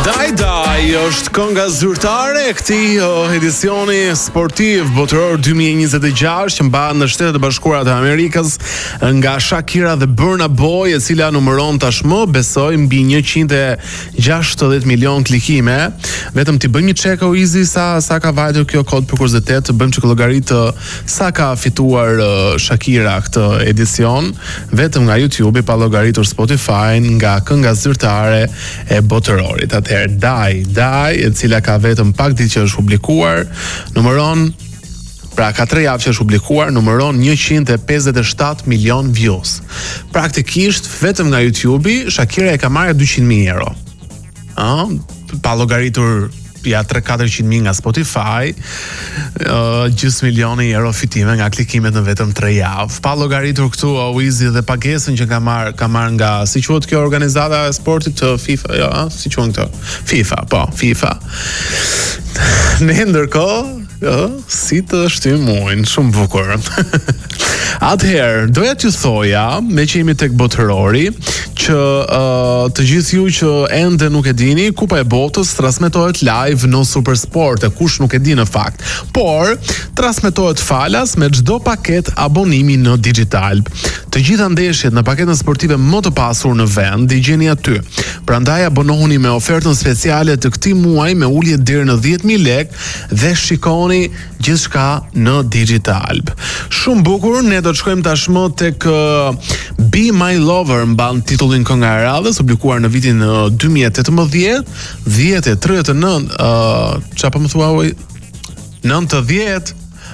Daj është kënga zyrtare e këtij edicioni sportiv botëror 2026 që mbahet në Shtetet e Bashkuara të Amerikës nga Shakira dhe Burna Boy, e cila numëron tashmë, besoj, mbi 160 milion klikime. Vetëm ti bëjmë një check o Easy sa ka vajtur kjo kod për kuriozitet, bëjmë çka llogarit sa ka fituar Shakira këtë edicion vetëm nga YouTube, pa llogaritur Spotify, nga kënga zyrtare e botërorit. Atëherë Daj, e cila ka vetëm pak ditë që është publikuar, numëron, pra ka 3 javë që është publikuar, numëron 157 milion views. Praktikisht vetëm nga YouTube-i Shakira e ka marrë 200.000 euro. Pa llogaritur ja 300-400.000 nga Spotify, gjysmë milioni euro fitime nga klikimet në vetëm 3 javë. Pa llogaritur këtu Wizi dhe pagesën që ka marrë nga, si quhet kjo organizata e sportit të FIFA, si quhen këto? FIFA. Ne ndërkohë, si të shtym muin, shumë bukur. Atëherë, doja t'ju thoja, me që jemi tek botërori, që të gjithë ju që ende nuk e dini, Kupa e Botës transmetohet live në Supersport, e kush nuk e di në fakt, por transmetohet falas me çdo paket abonimi në digital. Të gjitha ndeshjet në paketën sportive më të pasur në vend i gjeni aty. Prandaj abonohuni me ofertën speciale të këtij muaji me ulje deri në 10.000 lekë dhe shikoni gjithçka në digital. Shumë bukur, ne do të shkojmë tashmë tek Be My Lover, mban titullin kënga e radhës, publikuar në vitin 2018, 10:39, çfarë po më thua? 90.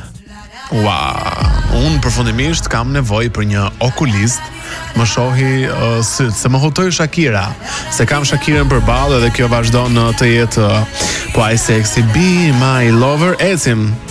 Unë përfundimisht kam nevojë për një okulist, më shohi syt, se më hutoj Shakira, se kam Shakirën përballë dhe kjo vazhdon të jetë po ai seksi. Be My Lover, ecim.